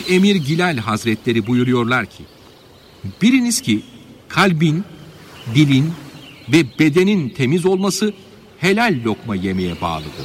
Emir Gilal Hazretleri buyuruyorlar ki, biriniz ki kalbin, dilin ve bedenin temiz olması helal lokma yemeye bağlıdır.